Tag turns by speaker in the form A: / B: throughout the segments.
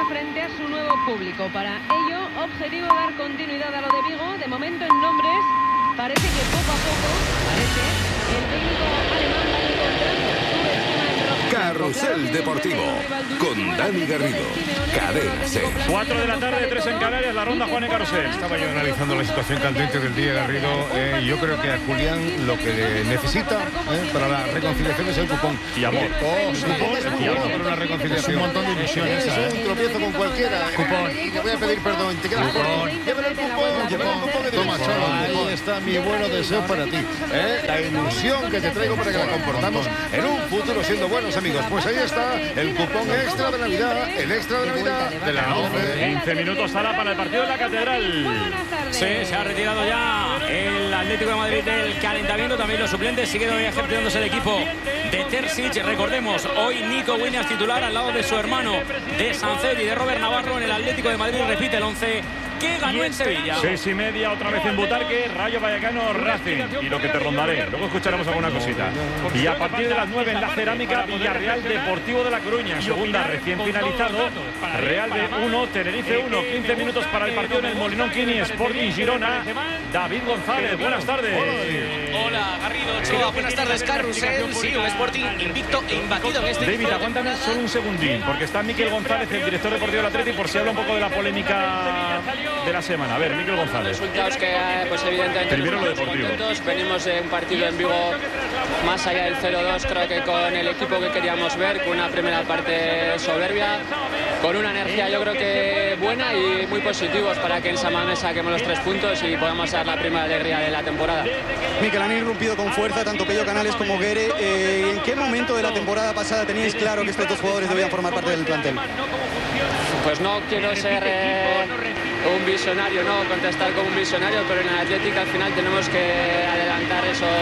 A: frente a su nuevo público. Para ello, objetivo dar continuidad a lo de Vigo. De momento en nombres, parece que poco a poco, el técnico alemán va encontrando su esquema en rojo.
B: Carrusel Deportivo, con Dani Garrido, Cadena SER.
C: 4 de la tarde, 3 en Canarias, la ronda Juan y Carrusel.
D: Estaba yo analizando la situación candente del día, Garrido. Yo creo que a Julián lo que necesita para la reconciliación es el cupón.
C: Y amor.
D: Para una reconciliación.
E: Un montón de ilusiones.
D: Es un tropiezo con cualquiera.
E: Cupón.
D: Y le voy a pedir perdón. Te queda
E: Cupón.
D: Llévale el cupón. Toma, chaval. Ahí está mi buenos deseos para ti. La ilusión que te traigo para que la comportamos en un futuro siendo buenos amigos. Pues ahí está el cupón extra de Navidad. El extra de Navidad de la 11.
C: 15 minutos hará para el partido de la Catedral.
F: Sí, se ha retirado ya el Atlético de Madrid del calentamiento. También los suplentes. Sigue todavía ejercitándose el equipo de Terzic. Recordemos, hoy Nico Williams titular al lado de su hermano de Sancet y de Robert Navarro en el Atlético de Madrid. Repite el 11 que ganó en Sevilla.
C: 6:30, otra vez en Butarque, Rayo Vallecano, Racing. Y lo que te rondaré. Luego escucharemos alguna cosita. Y a partir de las 9 en la Cerámica, Villarreal Deportivo de La Coruña. Segunda recién finalizado. Real de 1, Tenerife 1. 15 minutos para el partido en el Molinón Quini, Sporting Girona. David González, buenas tardes.
G: Hola, Garrido, Chelo, buenas tardes, Carrusel. Sí, un Sporting invicto e imbatido en este...
C: David, aguántame solo un segundín, porque está Miquel González, el director deportivo del Atleti, por si habla un poco de la polémica de la semana. A ver, Miquel González.
H: Resultados que, pues evidentemente,
C: primero lo deportivo.
H: Venimos de un partido en Vigo más allá del 0-2, creo que con el equipo que queríamos ver, con una primera parte soberbia, con una energía yo creo que buena y muy positivos para que en San Mamés saquemos los 3 puntos y podamos dar la primera alegría de la temporada.
I: Miquel, han irrumpido con fuerza tanto Pello Canales como Guere. ¿En qué momento de la temporada pasada teníais claro que estos dos jugadores debían formar parte del plantel?
H: Pues no quiero ser un visionario, no contestar como un visionario, pero en la Atlética al final tenemos que adelantar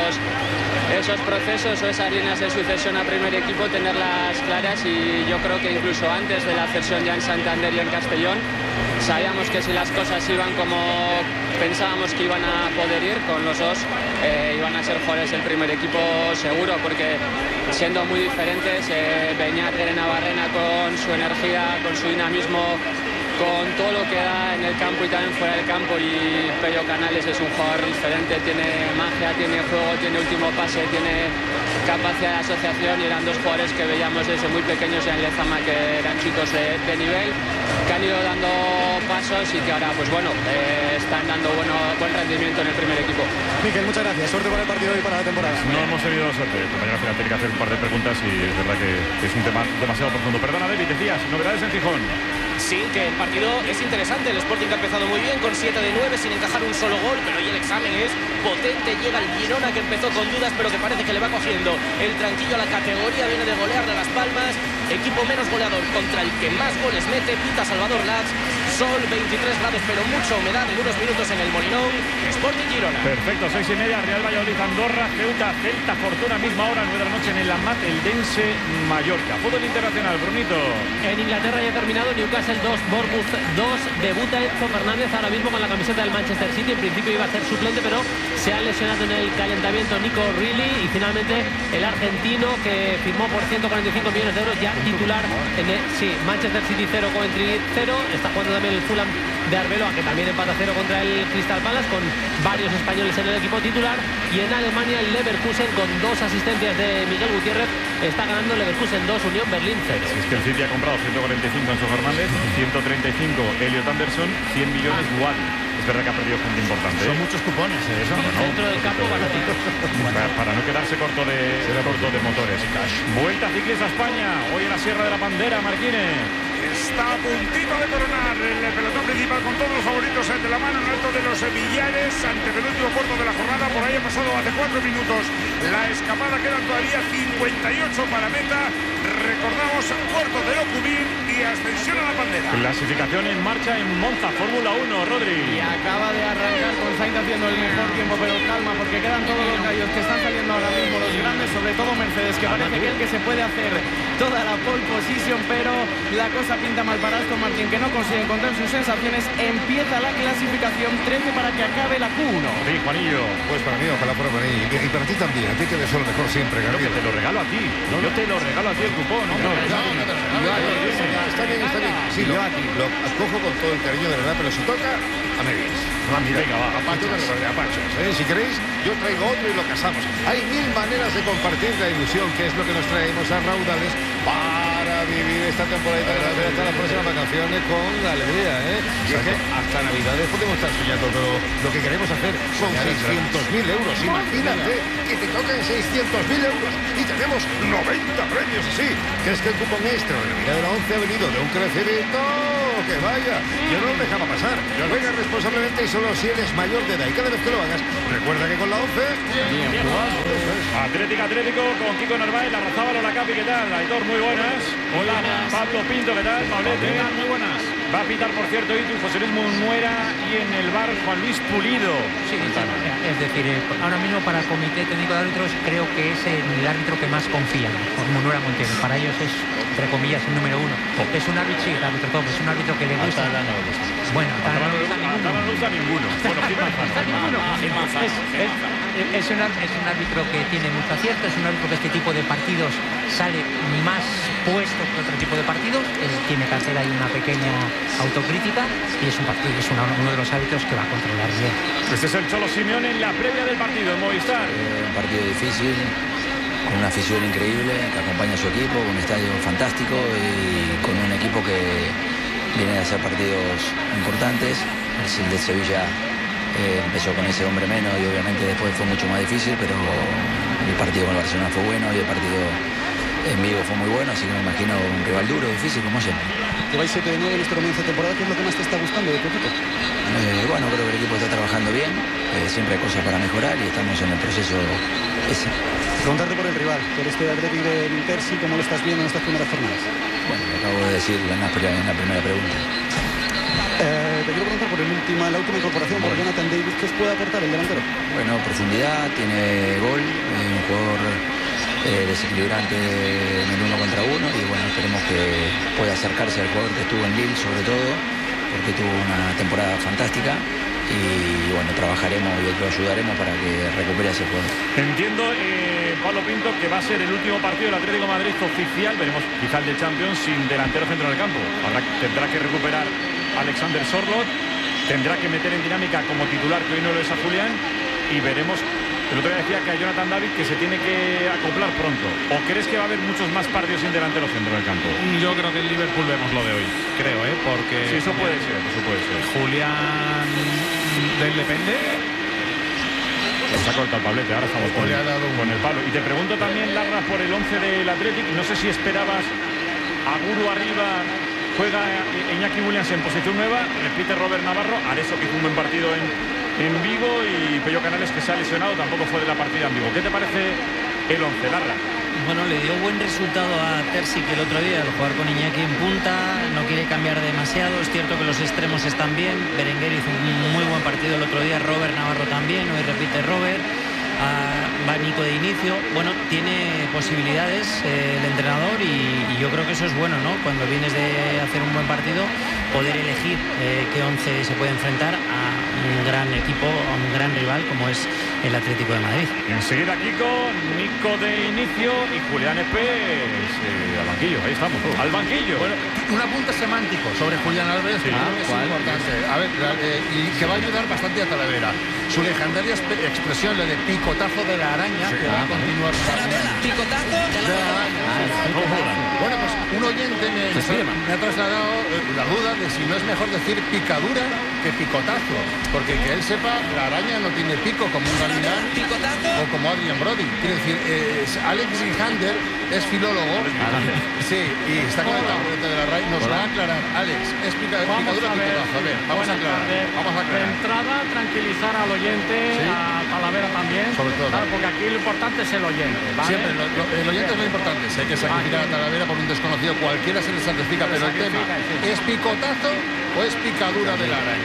H: esos procesos o esas líneas de sucesión a primer equipo, tenerlas claras, y yo creo que incluso antes de la cesión ya en Santander y en Castellón sabíamos que si las cosas iban como pensábamos que iban a poder ir con los dos, iban a ser jugadores del primer equipo seguro, porque siendo muy diferentes, Beñat Navarrena con su energía, con su dinamismo, con todo lo que da en el campo y también fuera del campo, y Pello Canales es un jugador diferente, tiene magia, tiene juego, tiene último pase, tiene capacidad de asociación, y eran dos jugadores que veíamos desde muy pequeños en Lezama, que eran chicos de nivel, que han ido dando pasos y que ahora pues bueno, están dando buen rendimiento en el primer equipo.
I: Miquel, muchas gracias, suerte para el partido y para la temporada.
C: No hemos tenido suerte, compañero, al final tiene que hacer un par de preguntas y es verdad que es un tema demasiado profundo. Perdona, David, decías, novedades en Gijón.
G: Sí, que el partido es interesante. El Sporting ha empezado muy bien con 7 de 9 sin encajar un solo gol, pero hoy el examen es potente. Llega el Girona, que empezó con dudas pero que parece que le va cogiendo el tranquillo a la categoría. Viene de golear de Las Palmas, equipo menos goleador contra el que más goles mete, pita Salvador Lats. Sol, 23 grados pero mucha humedad en unos minutos en el Molinón. Sporting Girona.
C: Perfecto, 6:30, Real Valladolid, Andorra, Ceuta, Celta, Fortuna, misma hora, 9 de la noche en el Amat, Eldense, Mallorca. Fútbol internacional, Brunito.
J: En Inglaterra ya ha terminado, Newcastle 2, Bournemouth 2, debuta Enzo Fernández ahora mismo con la camiseta del Manchester City. En principio iba a ser suplente, pero se ha lesionado en el calentamiento Nico Reilly, y finalmente el argentino, que firmó por 145 millones de euros, ya titular en el Manchester City 0, Coventry 0. Está jugando también el Fulham de Arbeloa, que también empata 0 contra el Crystal Palace, con varios españoles en el equipo titular. Y en Alemania el Leverkusen, con 2 asistencias de Miguel Gutiérrez, está ganando Leverkusen 2, Unión Berlín 0.
C: Es que el City ha comprado 145 Enzo Fernández, 135 Elliot Anderson, 100 millones Wadi. Es verdad que ha perdido gente importante.
E: Son muchos cupones, eso.
J: Dentro del campo,
C: para no quedarse corto de motores. Vuelta ciclista a España, hoy en la Sierra de la Pandera, Martínez.
K: Está a puntito de coronar el pelotón principal con todos los favoritos de la mano en alto de los Villares, ante penúltimo puerto de la jornada. Por ahí ha pasado hace 4 minutos la escapada, quedan todavía 58 para meta. Recordamos puerto de Ocubín y ascensión a la Pandera.
C: Clasificación en marcha en Monza, Fórmula 1, Rodri.
L: Y acaba de arrancar con Sainz haciendo el mejor tiempo, pero calma, porque quedan todos los gallos que están saliendo ahora mismo, los grandes, sobre todo Mercedes, que parece que el que se puede hacer toda la pole position, pero la cosa pinta mal para Aston Martin, que no consigue encontrar sus sensaciones. Empieza la clasificación, 13 para que acabe la Q1.
C: Sí, Juanillo.
D: Pues para mí, ojalá fuera para mí. Y para ti también, a ti que deseo lo mejor siempre, Gabriel.
C: Te lo regalo a ti. Yo te lo regalo a ti el cupón.
D: Está bien. Sí, lo cojo con todo el cariño, de verdad, pero si toca, a medias.
C: Venga, va,
D: a pachos. Si queréis, yo traigo otro y lo casamos. Hay 1000 maneras de compartir la ilusión, que es lo que nos traemos a raudales para vivir esta temporada y hasta las próximas vacaciones con alegría, Y es que hasta Navidades podemos estar soñando, pero lo que queremos hacer son 600.000 euros. Imagínate que te toquen 600.000 euros y tenemos 90 premios así. Que es que el cupón extra de Navidad de la 11 ha venido de un crecimiento que vaya. Yo no lo dejaba pasar. Lo juegas responsablemente y solo si eres mayor de edad. Y cada vez que lo hagas, recuerda que con la 11...
C: Atlético con Kiko Narváez, la Razábalo, la Capi, ¿qué tal? Aitor, muy buenas. Hola, Pablo Pinto, ¿qué tal? Pablete, muy buenas. Va a pitar, por cierto, Itu, José Luis Munuera y en el bar Juan Luis Pulido.
M: Sí, es decir, ahora mismo para el comité técnico de árbitros creo que es el árbitro que más confía, por Munuera Montero. Para ellos es, entre comillas, el número uno. Es un árbitro, sí, el árbitro top, es un árbitro que le gusta. Bueno, no le gusta ninguno. Bueno, es un árbitro que tiene mucho acierto, es un árbitro que este tipo de partidos sale más puesto que otro tipo de partidos. Él tiene que hacer ahí una pequeña autocrítica y es uno de los árbitros que va a controlar bien.
C: Este es el Cholo Simeone en la previa del partido en Movistar.
N: Un partido difícil, con una afición increíble que acompaña a su equipo, un estadio fantástico y con un equipo que viene a hacer partidos importantes. El de Sevilla empezó con ese hombre menos y obviamente después fue mucho más difícil, pero el partido con el Barcelona fue bueno y el partido en Vigo fue muy bueno, así que me imagino un rival duro, difícil, como siempre.
I: Lleváis 7 de 9 en este comienzo de temporada. ¿Qué es lo que más te está gustando de tu equipo?
N: Bueno, creo que el equipo está trabajando bien, siempre hay cosas para mejorar y estamos en el proceso ese.
I: Preguntarte por el rival, por este Atlético de Intersi, ¿cómo lo estás viendo en estas primeras jornadas?
N: Bueno, lo acabo de decir en la primera pregunta.
I: Te quiero preguntar por la última incorporación, por Jonathan Davis. ¿Qué os puede aportar el delantero?
N: Bueno, profundidad, tiene gol, un jugador desequilibrante en el 1 contra 1 y bueno, esperemos que pueda acercarse al jugador que estuvo en Lille, sobre todo, porque tuvo una temporada fantástica y bueno, trabajaremos y lo ayudaremos para que recupere a ese jugador.
C: Entiendo, Pablo Pinto, que va a ser el último partido del Atlético de Madrid oficial, veremos quizá el de Champions, sin delantero centro del campo. Tendrá que recuperar Alexander Sorloth, tendrá que meter en dinámica como titular, que hoy no lo es a Julián, y veremos. El otro día decía que a Jonathan David que se tiene que acoplar pronto. ¿O crees que va a haber muchos más partidos sin delantero centro del campo?
E: Yo creo que el Liverpool vemos lo de hoy, creo, porque...
C: Sí, eso puede ser.
E: Julián del depende.
C: Se ha cortado el Pablete, ahora estamos con el palo. Y te pregunto también, Larra, por el 11 del Athletic. No sé si esperabas a Guru arriba. Juega Iñaki Williams en posición nueva, repite Robert Navarro, Areso que hizo un buen partido en Vigo y Pello Canales que se ha lesionado, tampoco fue de la partida en Vigo. ¿Qué te parece el 11, Larra?
O: Bueno, le dio buen resultado a Terzic el otro día al jugar con Iñaki en punta, no quiere cambiar demasiado, es cierto que los extremos están bien, Berenguer hizo un muy buen partido el otro día, Robert Navarro también, hoy repite Robert. Va Nico de inicio, bueno, tiene posibilidades el entrenador y yo creo que eso es bueno, ¿no? Cuando vienes de hacer un buen partido, poder elegir qué 11 se puede enfrentar a un gran equipo, a un gran rival como es el Atlético de Madrid.
C: Enseguida Nico de inicio y Julián Espés al banquillo, ahí estamos, al banquillo.
P: Bueno, un apunte semántico sobre Julián Álvarez, que creo que es importante. A ver, y que va a ayudar bastante a Talavera. Su legendaria expresión, la de picotazo de la araña, que va a continuar.
O: Picotazo de la araña.
P: Bueno, pues un oyente me ha trasladado la duda de si no es mejor decir picadura que picotazo, porque que él sepa, la araña no tiene pico como un gavilán o como Adrian Brody. Quiere decir, Alex Zihander es filólogo, sí, y está con el taburete de la RAI, nos va a aclarar. Alex, es picadura o picotazo. A ver, vamos a aclarar.
L: De entrada, tranquilizar al oyente, a Talavera también, sobre todo, claro, porque aquí lo importante es el oyente, ¿vale?
P: Siempre, el oyente es lo importante. Si hay que sacrificar a Talavera por un desconocido, cualquiera se le sacrifica, pero el tema, ¿es picotazo o es picadura de la araña?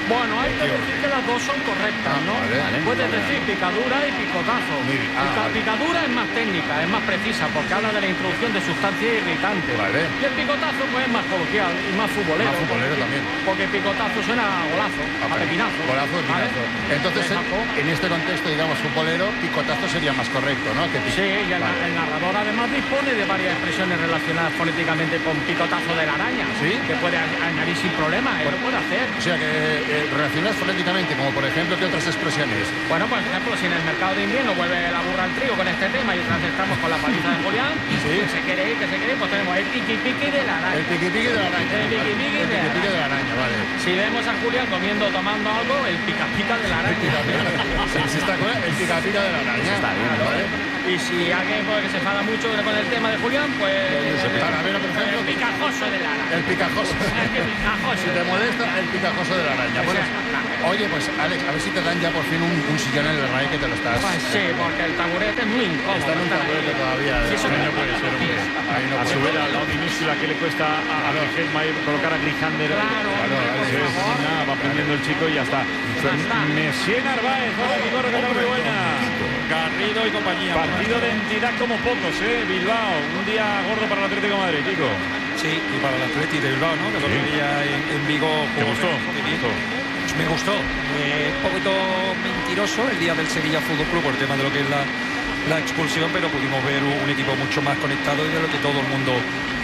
Q: Bueno, hay que decir que las dos son correctas, ¿no? Puedes decir picadura y picotazo. Picadura es más técnica, es más precisa, porque habla de la introducción de sustancias irritantes. Y el picotazo pues es más coloquial y más futbolero.
P: Más futbolero también.
Q: Porque picotazo suena a golazo, a pepinazo.
P: Golazo, pepinazo. Entonces, en este contexto, digamos, futbolero, picotazo sería más correcto, ¿no? Que
Q: sí, y el narrador además dispone de varias expresiones relacionadas fonéticamente con picotazo de la araña. ¿Sí? Que puede añadir sin problema, él lo puede hacer.
P: O sea que relacionadas fonéticamente, como por ejemplo, ¿qué otras expresiones?
Q: Bueno, por ejemplo, si en el mercado de invierno vuelve la burra al trigo con este tema y estamos con la paliza de Julián, que se quiere ir, pues tenemos el piqui-piqui de la araña.
P: El piqui-piqui de la araña.
Q: El piqui-piqui
P: de la araña, vale.
Q: Si vemos a Julián tomando algo, el pica-pica de la araña.
P: Si está con el pica-pica de la araña.
Q: Está bien, ¿vale? Y si alguien que se enfada mucho con el tema de Julián, pues... el picajoso de la araña.
P: El picajoso. Si te molesta, el picajoso de la araña. Bueno, oye, pues Alex, a ver si te dan ya por fin un sillón en el RAE que te lo estás...
Q: Pues sí, porque el taburete es muy incómodo.
P: Está en un taburete todavía.
C: Sí, eso no puede ser, hombre. A su vez, la minúscula que le cuesta a Gelma colocar a Grijander.
Q: Claro,
C: va aprendiendo el chico y ya está. Messier Narváez, hola, Vigorra, que tal, muy buena.
F: Garrido y compañía.
C: Partido de entidad como pocos, Bilbao. Un día gordo para el Atlético de Madrid, Kiko.
E: Sí, y para el Atlético de Bilbao, ¿no? Que el otro día en Vigo.
C: ¿Te gustó?
E: Me gustó. Un poquito mentiroso el día del Sevilla Fútbol Club por el tema de lo que es la expulsión, pero pudimos ver un equipo mucho más conectado y de lo que todo el mundo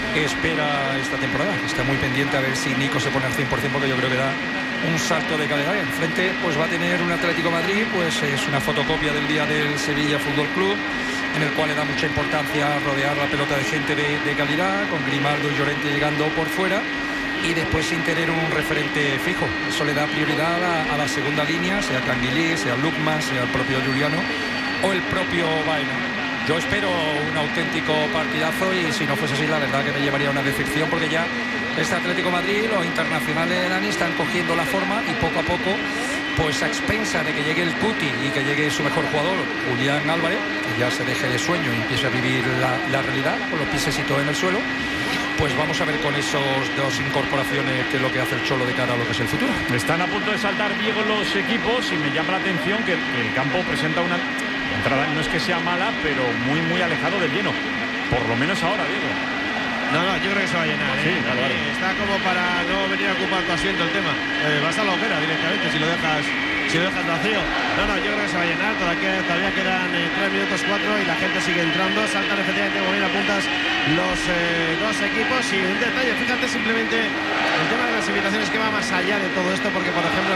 E: espera esta temporada. Está muy pendiente a ver si Nico se pone al 100%, porque yo creo que da un salto de calidad. Enfrente pues va a tener un Atlético Madrid, pues es una fotocopia del día del Sevilla Fútbol Club, en el cual le da mucha importancia a rodear la pelota de gente de calidad, con Grimaldo y Llorente llegando por fuera, y después sin tener un referente fijo. Eso le da prioridad a la segunda línea, sea Canguilí, sea Lukman, sea el propio Juliano o el propio Baena. Yo espero un auténtico partidazo, y si no fuese así, la verdad que me llevaría una decepción, porque ya este Atlético Madrid, los internacionales de Dani, están cogiendo la forma, y poco a poco, pues a expensa de que llegue el Cuti y que llegue su mejor jugador, Julián Álvarez, que ya se deje de sueño y empiece a vivir la realidad con los piececitos en el suelo, pues vamos a ver con esos dos incorporaciones qué es lo que hace el Cholo de cara a lo que es el futuro.
C: Están a punto de saltar, Diego, los equipos, y me llama la atención que el campo presenta una entrada, no es que sea mala, pero muy alejado del lleno, por lo menos ahora, Diego.
L: No, yo creo que se va a llenar.
C: Sí, claro.
L: Está como para no venir a ocupar tu asiento el tema. Vas a la hoguera directamente si lo dejas vacío. No, yo creo que se va a llenar. Todavía quedan 3 minutos 4 y la gente sigue entrando. Saltan efectivamente, como bien apuntas, los dos equipos. Y un detalle, fíjate simplemente el tema de las invitaciones, que va más allá de todo esto, porque por ejemplo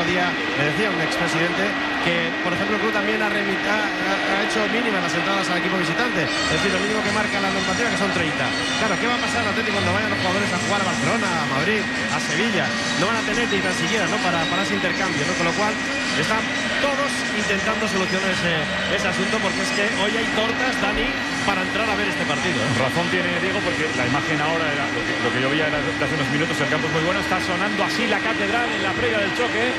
L: me decía un expresidente que por ejemplo el club también ha hecho mínimas las entradas al equipo visitante. Es decir, lo mínimo que marca la normativa, que son 30. Claro, ¿qué va a pasar al Atlético cuando vayan los jugadores a jugar a Barcelona, a Madrid, a Sevilla? No van a tener ni tan siquiera, ¿no?, para ese intercambio, ¿no? Con lo cual están todos intentando solucionar ese asunto, porque es que hoy hay tortas, Dani, para entrar a ver este partido.
C: Razón tiene Diego, porque la imagen ahora era lo que yo veía era de hace unos minutos. El campo es muy bueno, está sonando así la catedral en la previa del choque.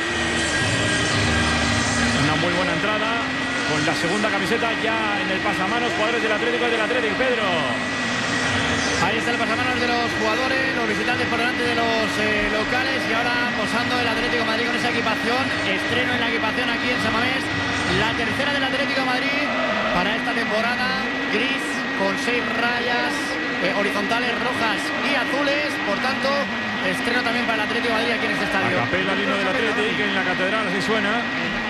C: Una muy buena entrada con la segunda camiseta ya en el pasamanos, jugadores del Atlético y del Atlético. Pedro.
R: Ahí está el pasamanos de los jugadores, los visitantes por delante de los locales, y ahora posando el Atlético de Madrid con esa equipación. Estreno en la equipación aquí en San Mamés, la tercera del Atlético de Madrid para esta temporada, gris con 6 rayas horizontales rojas y azules. Por tanto, estreno también para el Atlético de Madrid aquí en este estadio.
C: A capela el himno del Atlético, que en la catedral así suena.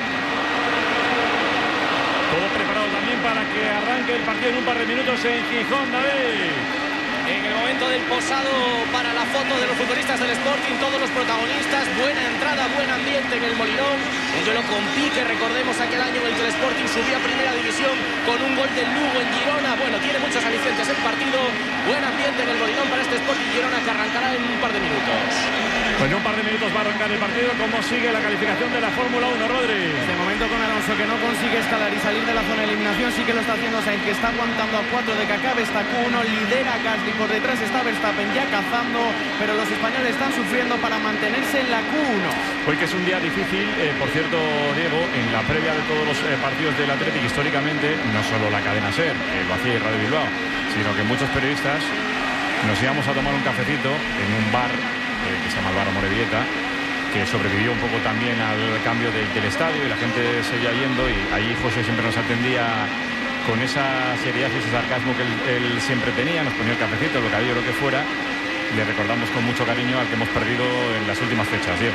C: Todo preparado también para que arranque el partido en un par de minutos en Gijón, David.
G: En el momento del posado para la foto de los futbolistas del Sporting, todos los protagonistas, buena entrada, buen ambiente en el Molinón, un duelo con pique. Recordemos aquel año en el que el Sporting subió a Primera División con un gol del Lugo en Girona. Bueno, tiene muchos alicientes el partido, buen ambiente en el Molinón para este Sporting Girona, que arrancará en un par de minutos.
C: Pues en un par de minutos va a arrancar el partido. ¿Cómo sigue la calificación de la Fórmula 1, Rodri?
L: De momento con Alonso, que no consigue escalar y salir de la zona de eliminación, sí que lo está haciendo Sainz, que está aguantando a 4 de que acabe esta Q1, lidera Gasly, por detrás está Verstappen ya cazando, pero los españoles están sufriendo para mantenerse en la Q1.
C: Hoy, que es un día difícil, por cierto, Diego, en la previa de todos los partidos del Atlético, históricamente, no solo la cadena SER, que lo hacía Radio Bilbao, sino que muchos periodistas nos íbamos a tomar un cafecito en un bar que se llama el Bar Amorebieta, que sobrevivió un poco también al cambio del estadio y la gente seguía yendo, y ahí José siempre nos atendía con esa seriedad y ese sarcasmo que él siempre tenía, nos ponía el cafecito, el bocadillo, lo que fuera. Le recordamos con mucho cariño al que hemos perdido en las últimas fechas, Diego.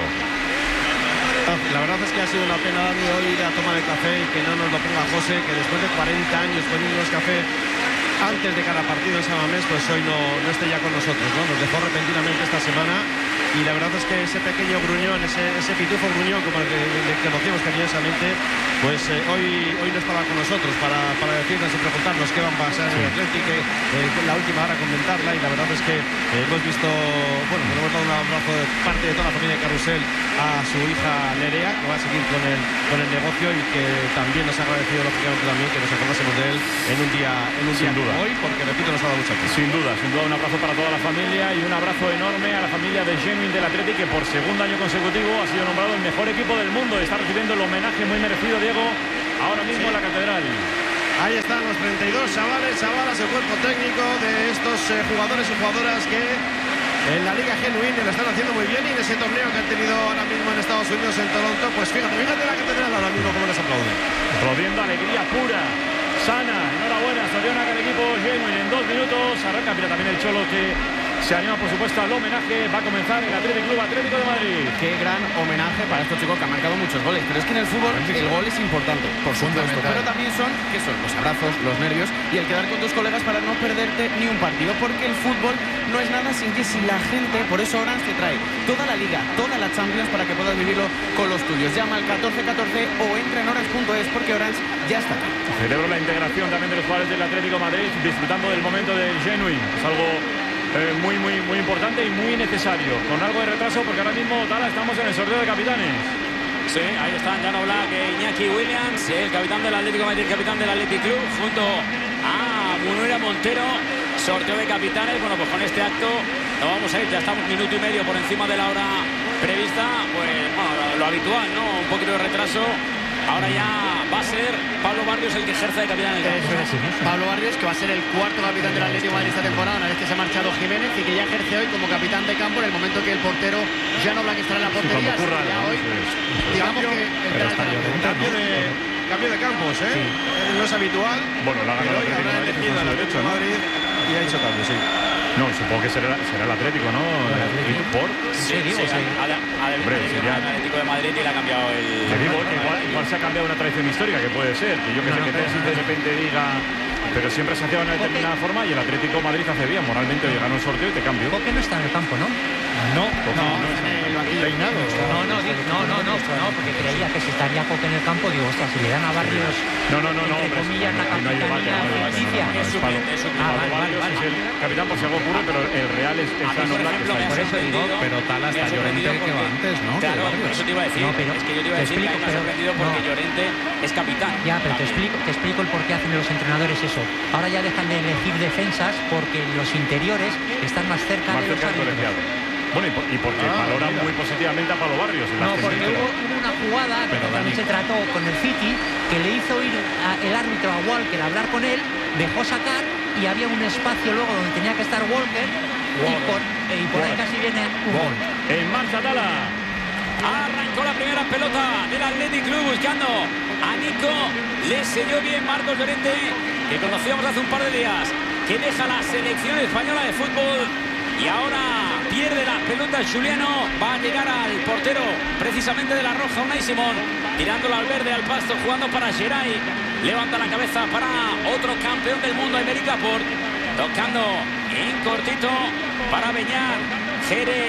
L: La verdad es que ha sido una pena, Dani, hoy la toma de café y que no nos lo ponga José, que después de 40 años poniéndonos café antes de cada partido en San Mamés, pues hoy no esté ya con nosotros, ¿no? Nos dejó repentinamente esta semana, y la verdad es que ese pequeño gruñón, ese pitufo gruñón, como el que le conocíamos cariñosamente, pues hoy no estaba con nosotros para decirnos y preguntarnos qué van a pasar en el Atlético, la última hora comentarla, y la verdad es que hemos visto, bueno, le hemos dado un abrazo de parte de toda la familia de Carrusel a su hija Nerea, que va a seguir con el negocio, y que también nos ha agradecido lógicamente también que nos acordásemos de él en un día
C: sin duda
L: hoy, porque repito, nos ha dado mucha pena.
C: Sin duda, un abrazo para toda la familia, y un abrazo enorme a la familia de Genuine del Athletic, que por segundo año consecutivo ha sido nombrado el mejor equipo del mundo. Está recibiendo el homenaje muy merecido, Diego, ahora mismo en la catedral.
L: Ahí están los 32 chavalas, el cuerpo técnico de estos jugadores y jugadoras que en la Liga Genuine lo están haciendo muy bien, y en ese torneo que han tenido ahora mismo en Estados Unidos, en Toronto, pues fíjate la catedral ahora mismo cómo les aplauden.
C: Aplaudiendo, alegría pura, sana, enhorabuena, Soriona, que el equipo Genuine en 2 minutos arranca. Mira también el Cholo, que se anima por supuesto al homenaje. Va a comenzar el Athletic Club Atlético de Madrid.
L: Qué gran homenaje para estos chicos que han marcado muchos goles, pero es que en el fútbol el gol es importante, por supuesto, pero también son los abrazos, los nervios y el quedar con tus colegas para no perderte ni un partido, porque el fútbol no es nada sin que si la gente, por eso Orange te trae toda la Liga, toda la Champions, para que puedas vivirlo con los tuyos. Llama al 1414 o entra en orange.es, porque Orange ya está aquí.
C: Celebro la integración también de los jugadores del Atlético de Madrid, disfrutando del momento del Genuine. Es algo muy importante y muy necesario, con algo de retraso porque ahora mismo estamos en el sorteo de capitanes.
F: Sí, ahí están Jan Oblak e Iñaki Williams, el capitán del Atlético de Madrid, capitán del Athletic Club, junto a Munira Montero. Sorteo de capitanes. Bueno, pues con este acto nos vamos a ir, ya estamos 1 minuto y medio por encima de la hora prevista, pues bueno, lo habitual, ¿no? Un poquito de retraso. Ahora ya va a ser Pablo Barrios el que ejerza de capitán en el campo.
R: Pablo Barrios, que va a ser el 4º capitán del Atlético de Madrid esta temporada, una vez que se ha marchado Jiménez, y que ya ejerce hoy como capitán de campo en el momento que el portero Jan Oblak estará en la portería.
C: Sí,
R: ya hoy, digamos que
L: cambio de campos, ¿eh? Sí. No es habitual.
C: Bueno, la
L: pero hoy habrá elegido al Atlético de Madrid y ha hecho cambio, sí.
C: No, supongo que será el Atlético, ¿no? ¿Por?
F: Sí, al Atlético de Madrid, y le ha cambiado el...
C: Te digo que igual se ha cambiado una tradición histórica, que puede ser, que yo que sé que Terzic de repente diga, pero siempre se hacía de una determinada forma, y el Atlético de Madrid hace bien, moralmente, oye, gana un sorteo y te cambio.
M: ¿Por qué no está en el campo, no?
C: No,
L: peinado.
M: No, porque creía que si estaría Coque en el campo, digo, ostras, si le dan a Barrios, entre comillas, la capitanía ficticia.
C: Vale. Es el capitán por si algo ocurre, pero el Real es Jan Oblak.
M: Por eso digo,
P: pero tal hasta Llorente que va antes, ¿no?
F: Claro, eso te iba a decir. Es que yo te iba a decir que me ha sorprendido porque Llorente es capitán.
M: Ya, pero te explico el por qué hacen los entrenadores eso. Ahora ya dejan de elegir defensas porque los interiores están más cerca de los árbitros.
C: Bueno, y porque valoran muy positivamente a Pablo Barrios.
M: No, porque hubo una jugada que también se trató con el City, que le hizo ir el árbitro a Walker a hablar con él, dejó sacar y había un espacio luego donde tenía que estar Walker, y por ahí casi viene un gol.
C: En marcha Tala.
F: Arrancó la primera pelota del Athletic Club buscando a Nico. Le selló bien Marcos Llorente, que conocíamos hace un par de días, que deja la selección española de fútbol. Y ahora pierde la pelota Juliano. Va a llegar al portero precisamente de la Roja, Unai Simón, tirándola al verde, al pasto, jugando para Geray. Levanta la cabeza para otro campeón del mundo, Aymeric Laporte. Tocando en cortito para Beñat. Gere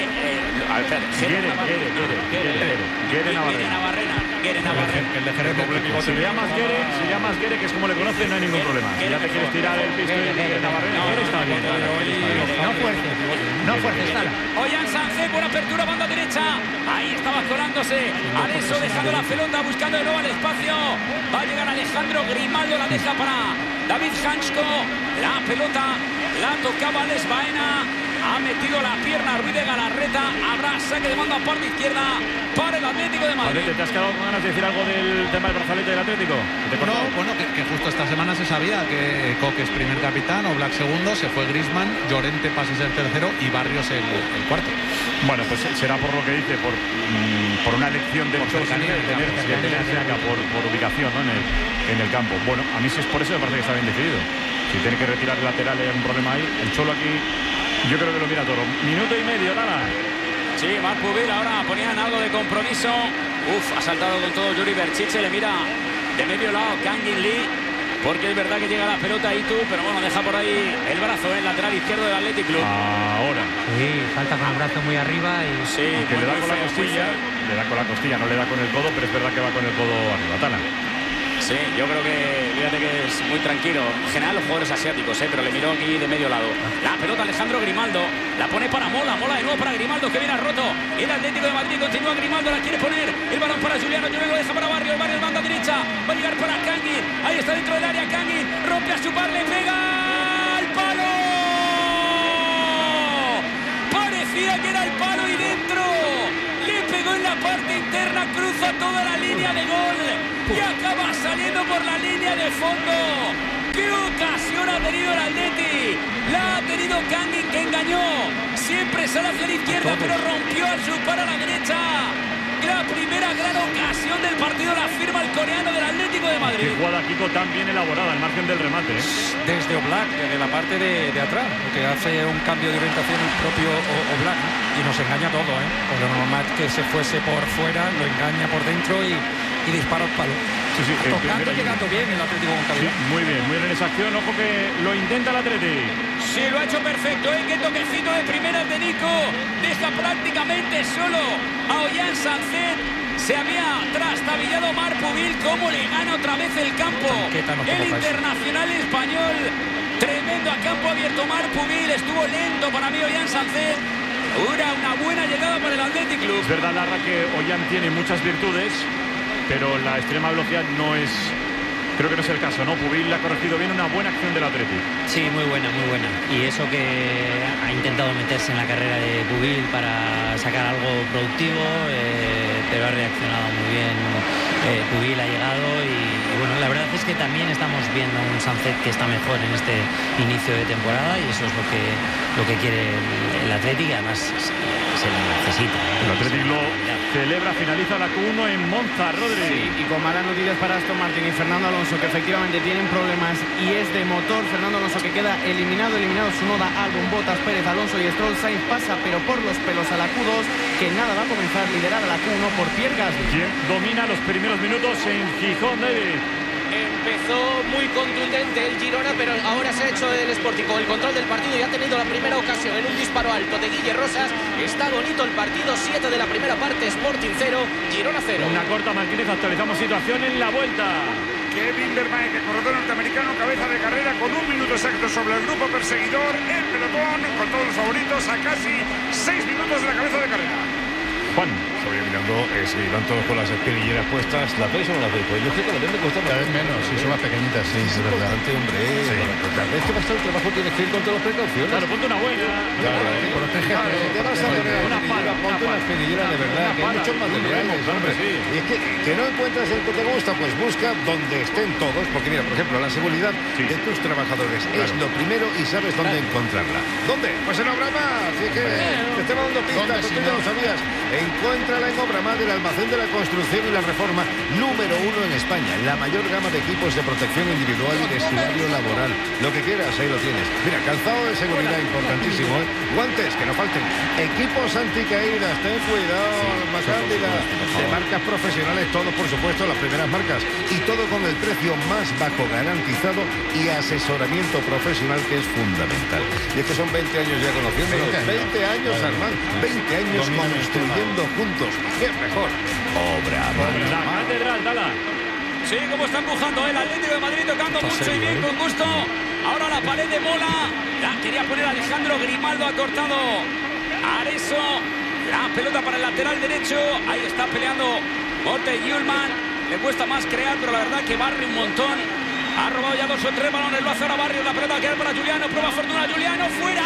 F: Navarrena.
C: Si le llamas Gere, que es como le conocen, no hay ningún problema. Si ya te quieres tirar el pisto y Gere Navarrena, Gere está bien.
M: No fuerces, Tala.
F: Ollán Sánchez por apertura, banda derecha. Ahí estaba colándose. Adesso dejando la pelota, buscando de nuevo el espacio. Va a llegar Alejandro Grimaldo, la deja para David Hansko. La pelota la tocaba Les Baena. Ha metido la pierna Ruiz de Galarreta. Habrá saque de mando a parte izquierda para el Atlético de Madrid.
C: ¿Te has quedado con ganas de decir algo del tema del brazalete del Atlético?
P: No, bueno, que justo esta semana se sabía que Coque es primer capitán, Oblak segundo, se fue Griezmann, Llorente pasa a ser tercero y Barrios el cuarto.
C: Bueno, pues será por lo que dice, por una elección del Cholo de tener cerca por ubicación, ¿no? en el campo. Bueno, a mí si es por eso me parece que está bien decidido. Si tiene que retirar el lateral hay un problema ahí. El Cholo aquí yo creo que lo mira todo. Minuto y medio, nada.
F: Sí, Marc Pubil ahora ponían algo de compromiso. Ha saltado con todo Yuri Berchiche, le mira de medio lado Kangin Lee, porque es verdad que llega la pelota a Itu, pero bueno, deja por ahí el brazo en el lateral izquierdo del Athletic Club.
C: Ahora.
M: Sí, salta con el brazo muy arriba y...
C: Sí, que le da con la costilla, no le da con el codo, pero es verdad que va con el codo arriba. Tala.
F: Sí, yo creo que, fíjate que es muy tranquilo. En general los jugadores asiáticos, pero le miró aquí de medio lado. La pelota Alejandro Grimaldo, la pone para Mola, Mola de nuevo para Grimaldo, que viene a roto. El Atlético de Madrid continúa, Grimaldo la quiere poner. El balón para Juliano, Juliano lo deja para Barrios, Barrios banda derecha. Va a llegar para Kangin, ahí está dentro del área Kangin, rompe a chupar, le pega al palo. Parecía que era el palo y dentro. Le pegó en la parte interna, cruza toda la línea de gol y acaba saliendo por la línea de fondo. ¡Qué ocasión ha tenido el Atleti! La ha tenido Kangin, que engañó. Siempre sale hacia la izquierda, pero rompió al chupar a la derecha. La primera gran ocasión del partido la firma el coreano del Atlético de Madrid.
C: Qué jugada, Kiko, tan bien elaborada al margen del remate.
E: Desde Oblak, desde la parte de atrás, porque hace un cambio de orientación el propio Oblak y nos engaña todo, ¿eh? Porque lo normal que se fuese por fuera, lo engaña por dentro y dispara al palo.
C: Sí,
E: tocando y llegando bien el Atlético con calidad.
C: Sí, muy bien en esa acción. Ojo que lo intenta el Atlético.
F: Sí, lo ha hecho perfecto, ¿eh? Qué toquecito de primeras de Nico. Deja prácticamente solo a Ollán Sánchez. Se había trastabillado Marc Pubil. ¿Cómo le gana otra vez el campo? El internacional español. Tremendo a campo abierto Marc Pubil. Estuvo lento para mí Ollán Sánchez. Una buena llegada para el Athletic Club.
C: Es verdad, Larra, que Ollán tiene muchas virtudes, pero la extrema velocidad no es... Creo que no es el caso, ¿no? Pubil ha corregido bien, una buena acción del Atlético.
O: Sí, muy buena, muy buena. Y eso que ha intentado meterse en la carrera de Pubil para sacar algo productivo, pero ha reaccionado muy bien. Pubil ha llegado y bueno, la verdad es que también estamos viendo un Sánchez que está mejor en este inicio de temporada y eso es lo que quiere el Atlético y además se lo necesita.
C: El Atlético lo celebra, finaliza la Q1 en Monza, Rodri.
L: Sí, y con malas noticias para Aston Martin y Fernando Alonso, que efectivamente tienen problemas y es de motor. Fernando Alonso que queda eliminado Tsunoda, Albon, Bottas, Pérez, Alonso y Stroll. Sainz pasa pero por los pelos a la Q2, que nada va a comenzar liderada la Q1 por Pierre Gasly.
C: Quien domina los primeros minutos en Gijón, David.
G: Empezó muy contundente el Girona, pero ahora se ha hecho el Sporting con el control del partido y ha tenido la primera ocasión en un disparo alto de Guille Rosas. Está bonito el partido, 7 de la primera parte, Sporting 0, Girona 0.
C: Una corta, Martínez, actualizamos situación en la vuelta.
K: Kevin Vermaelen, corredor norteamericano, cabeza de carrera con 1 minuto exacto sobre el grupo perseguidor, el pelotón con todos los favoritos a casi 6 minutos de la cabeza de carrera.
C: Juan.
D: Estoy mirando, si van todos con las espinilleras puestas, ¿las veis o no las veis? Pues yo creo que la vez me cuesta
P: cada vez menos, sí, son más pequeñitas, sí, es verdad.
D: Hombre, sí. Cada vez que vas al trabajo tienes que ir con todas las precauciones.
C: Claro, ponte una buena.
D: Protégete. Te vas a poner una ponte una espinillera de verdad, que hay muchos materiales, hombre. Y es que no encuentras el que te gusta, pues busca donde estén todos, porque mira, por ejemplo, la seguridad de tus trabajadores es lo primero y sabes dónde encontrarla. ¿Dónde? Pues en Obramar. Así que te estaba dando pistas, tú ya lo sabías. Encuéntrala en Obramar, el almacén de la construcción y la reforma número 1 en España. La mayor gama de equipos de protección individual y vestuario laboral. Lo que quieras, ahí lo tienes. Mira, calzado de seguridad importantísimo, ¿eh? Guantes, que no falten. Equipos anticaídas, ten cuidado, Macándida. De marcas profesionales, todo por supuesto, las primeras marcas. Y todo con el precio más bajo garantizado y asesoramiento profesional, que es fundamental. Y es que son 20 años ya conociéndonos. 20 años, Armand. 20 años construyendo juntos. ¿Qué mejor? Obramar.
C: La catedral, Dala.
F: Sí, como está empujando el Atlético de Madrid, tocando mucho y bien, con gusto. Ahora la pared de Mola. La quería poner Alejandro Grimaldo, ha cortado Areso. La pelota para el lateral derecho. Ahí está peleando Bote Yulman. Le cuesta más crear, pero la verdad que barre un montón. Ha robado ya 2 o 3 balones. Lo hace ahora Barrios. La pelota queda para Juliano. Prueba fortuna Juliano. ¡Fuera!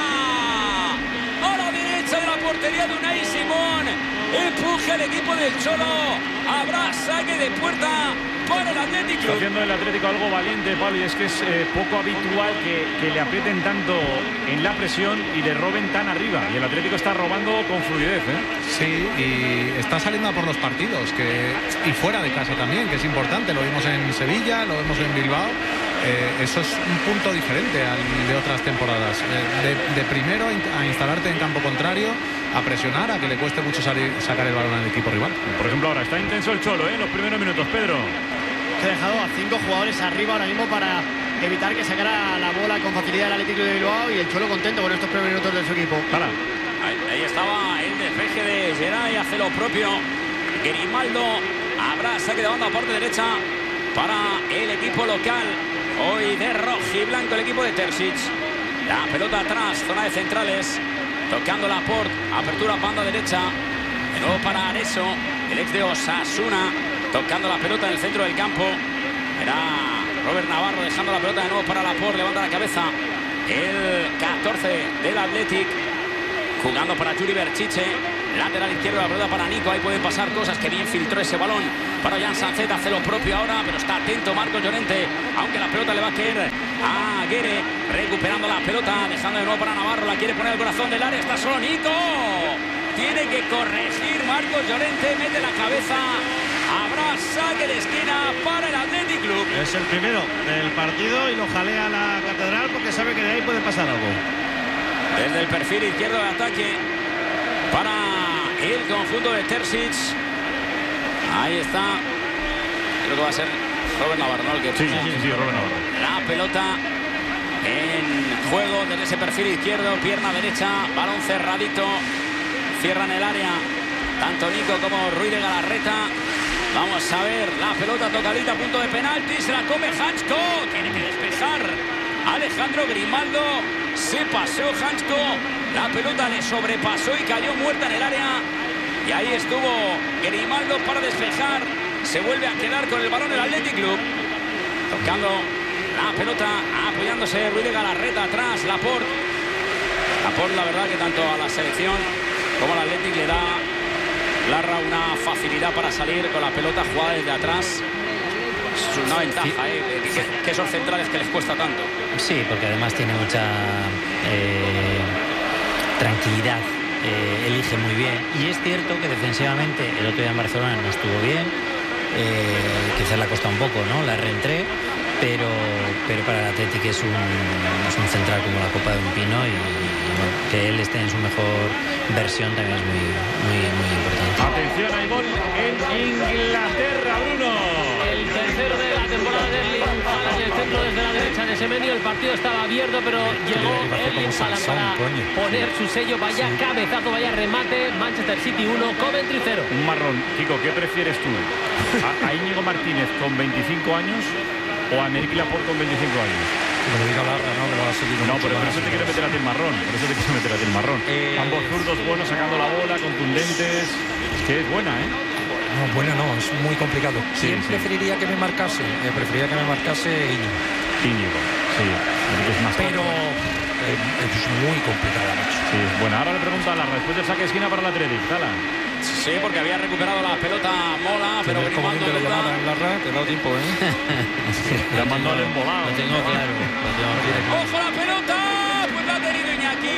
F: A la derecha de la portería de Unai Simón. Empuje el equipo del Cholo. Habrá saque de puerta para el Athletic Club.
C: Está haciendo el Atlético algo valiente, Pablo, y es que es poco habitual que le aprieten tanto en la presión y le roben tan arriba. Y el Atlético está robando con fluidez, ¿eh?
S: Sí, y está saliendo a por los partidos, y fuera de casa también, que es importante. Lo vimos en Sevilla, lo vemos en Bilbao. Eso es un punto diferente al de otras temporadas. De primero a instalarte en campo contrario, a presionar, a que le cueste mucho sacar el balón al equipo rival.
C: Por ejemplo, ahora está intenso el Cholo, en los primeros minutos, Pedro.
R: Que ha dejado a 5 jugadores arriba ahora mismo para evitar que sacara la bola con facilidad el Atlético de Bilbao, y el Cholo contento con estos primeros minutos de su equipo.
F: Ahí estaba el despeje de Geray, hace lo propio Grimaldo. Habrá saque de banda a parte derecha para el equipo local. Hoy de rojiblanco el equipo de Terzic. La pelota atrás, zona de centrales, tocando Laporte, apertura banda derecha. De nuevo para Areso, el ex de Osasuna, tocando la pelota en el centro del campo. Era Robert Navarro dejando la pelota de nuevo para Laporte, levanta la cabeza el 14 del Athletic, jugando para Yuri Berchiche. Lateral izquierdo, la pelota para Nico. Ahí pueden pasar cosas, que bien filtró ese balón para Jan Sanzet. Hace lo propio ahora, pero está atento Marcos Llorente, aunque la pelota le va a caer a Guere. Recuperando la pelota, dejando de nuevo para Navarro. La quiere poner al corazón del área, está solo Nico. Tiene que corregir Marcos Llorente, mete la cabeza. Habrá saque de esquina para el Athletic Club.
T: Es el primero del partido y lo jalea la Catedral porque sabe que de ahí puede pasar algo.
F: Desde el perfil izquierdo de ataque para el conjunto de Terzic. Ahí está. Creo que va a ser Robert Navarro, ¿no?
C: Sí, Robert Navarro.
F: La pelota en juego desde ese perfil izquierdo, pierna derecha, balón cerradito. Cierran el área tanto Nico como Ruiz de Galarreta. Vamos a ver, la pelota tocadita a punto de penalti. Se la come Hansko. Tiene que despejar Alejandro Grimaldo. Se pasó Hansko. La pelota le sobrepasó y cayó muerta en el área. Y ahí estuvo Grimaldo para despejar. Se vuelve a quedar con el balón el Athletic Club. Tocando la pelota, apoyándose Ruiz de Galarreta atrás. Laporte, la verdad que tanto a la selección como al Athletic le da Larra una facilidad para salir con la pelota jugada desde atrás. Es una ventaja, que esos centrales que les cuesta tanto.
O: Sí, porque además tiene mucha tranquilidad, elige muy bien. Y es cierto que defensivamente el otro día en Barcelona no estuvo bien, quizás le ha costado un poco, ¿no? La reentré, pero para el Athletic es un central como la copa de un pino, y bueno, que él esté en su mejor versión también es muy importante.
C: Atención, hay gol en Inglaterra, Bruno.
J: El tercero de la temporada de Erling Haaland en el centro desde la derecha de Semenyo. El partido estaba abierto, pero llegó Erling Haaland para poner su sello. Vaya cabezazo, vaya remate. Manchester City 1, Coventry 0.
C: Un marrón. Kiko, ¿qué prefieres tú? ¿A Íñigo Martínez con 25 años o a Emerick Laporte con 25 años?
E: Que lo diga Larra, ¿no? Que lo ha seguido.
C: No, pero por eso te quiero meter a ti el marrón. Ambos zurdos buenos, sacando la bola, contundentes. Es que es buena, ¿eh?
E: No, buena no, es muy complicado. ¿Quién preferiría que me marcase? Preferiría que me marcase
C: Íñigo, sí. Es más
E: pero es muy complicada, macho.
C: Sí, es buena. Ahora le pregunto a Larra, después del saque de esquina para el Athletic. Dala.
F: Sí, porque había recuperado la pelota Mola, pero Grimaldo
E: la llamada en Larra, te he dado tiempo, ¿eh?
C: La mandó al embolado.
O: Lo tengo claro.
F: ¡Ojo la pelota! Pues la ha tenido Iñaki.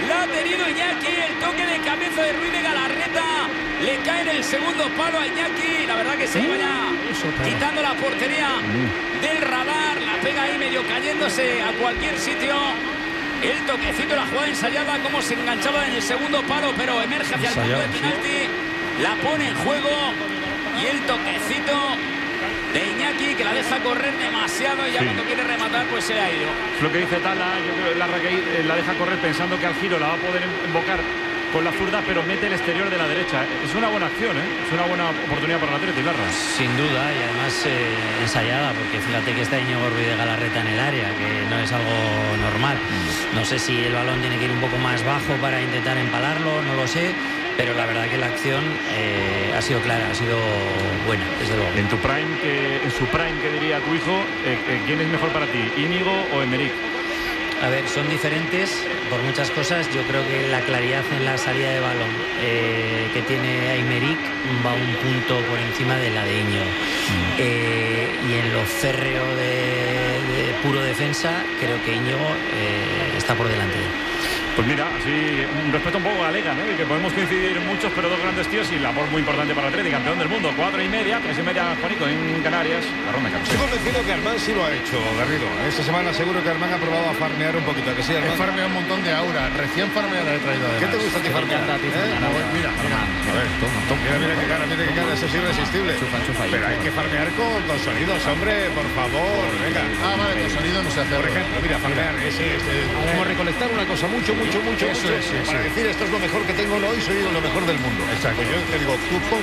F: El toque de cabeza de Ruiz de Galarreta. Le cae en el segundo palo a Iñaki. La verdad que se iba ya quitando la portería del radar. La pega ahí medio cayéndose a cualquier sitio. El toquecito, la jugada ensayada, como se enganchaba en el segundo palo, pero emerge hacia el punto de penalti. La pone en juego. Y el toquecito de Iñaki, que la deja correr demasiado, y ya cuando quiere rematar pues se ha ido.
C: Es lo que dice Tala. Yo creo que Larra que la deja correr pensando que al giro la va a poder invocar con la zurda, pero mete el exterior de la derecha. Es una buena acción, ¿eh? Es una buena oportunidad para el Athletic, Larra.
O: Sin duda, y además ensayada, porque fíjate que está Íñigo Ruiz de Galarreta en el área, que no es algo normal. No sé si el balón tiene que ir un poco más bajo para intentar empalarlo, no lo sé, pero la verdad que la acción ha sido clara, ha sido buena, desde luego.
C: En su prime, ¿qué diría tu hijo? ¿Quién es mejor para ti, Íñigo o Emerick?
O: A ver, son diferentes por muchas cosas. Yo creo que la claridad en la salida de balón que tiene Aymeric va un punto por encima de la de Íñigo. Y en lo férreo de puro defensa, creo que Íñigo está por delante de él.
C: Pues mira, así un respeto un poco a la Liga, ¿no? Y que podemos coincidir muchos, pero dos grandes tíos y labor muy importante para el Atleti, campeón del mundo. 4:30, 3:30 Juanico en Canarias. La ronda
D: Estoy convencido que Armán sí lo ha hecho, Garrido. Esta semana seguro que Armán ha probado a farmear un poquito, que sí, Armán.
P: He farmeado un montón de aura, recién farmeada he traído además.
D: ¿Qué te gusta a ti farmear?
P: Mira.
D: A ver, mira qué cara, eso es irresistible. Pero hay que farmear con sonidos, hombre, por favor, venga.
P: Vale, con sonido no se hace.
D: Por ejemplo, mira, farmear, como recolectar una cosa mucho. Eso es, sí, para decir esto es lo mejor que tengo hoy, soy lo mejor del mundo.
P: Exacto.
D: Pues yo te digo cupón.